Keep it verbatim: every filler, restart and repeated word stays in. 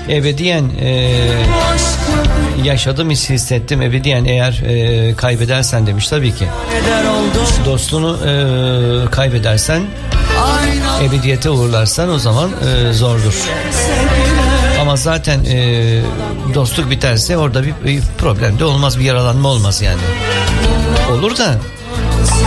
ebediyen e, yaşadım hissettim ebediyen eğer e, kaybedersen demiş. Tabii ki dostunu e, kaybedersen, ebediyete uğurlarsan o zaman e, zordur. Ama zaten e, dostluk biterse orada bir, bir problem de olmaz, bir yaralanma olmaz yani. Olur da